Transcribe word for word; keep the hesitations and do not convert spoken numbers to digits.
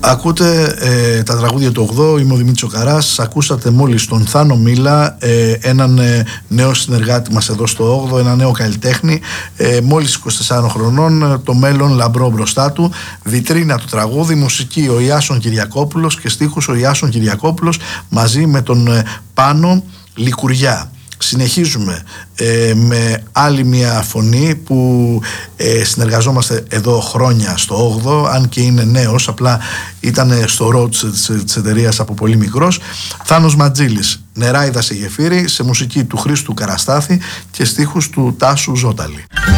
Ακούτε ε, τα τραγούδια του ογδόου, είμαι ο Δημήτρης ο Καράς. Ακούσατε μόλις τον Θάνο Μίλα, ε, έναν ε, νέο συνεργάτη μας εδώ στο όγδοο, ένα νέο καλλιτέχνη, ε, μόλις είκοσι τεσσάρων χρονών, το μέλλον λαμπρό μπροστά του. Βιτρίνα του τραγούδι, μουσική ο Ιάσον Κυριακόπουλος και στίχους ο Ιάσον Κυριακόπουλος μαζί με τον ε, Πάνο Λικουριά. Συνεχίζουμε ε, με άλλη μια φωνή που ε, συνεργαζόμαστε εδώ χρόνια στο όγδοο, αν και είναι νέος, απλά ήταν στο road της, της εταιρείας από πολύ μικρός. Θάνος Ματζήλης, Νεράιδα σε γεφύρι, σε μουσική του Χρήστου Καραστάθη και στίχους του Τάσου Ζώταλη.